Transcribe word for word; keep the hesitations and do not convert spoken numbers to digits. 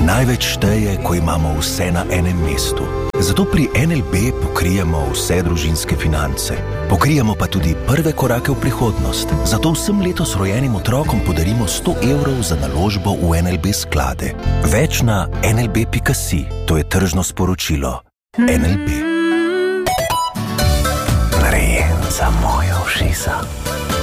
Največ šteje, ko imamo vse na enem mestu. Zato pri N L B pokrijemo vse družinske finance. Pokrijemo pa tudi prve korake v prihodnost. Zato vsem letos rojenim otrokom podarimo sto evrov za naložbo v N L B sklade. Več na en el be pika si. To je tržno sporočilo. N L B. Narejen za moje ušesa.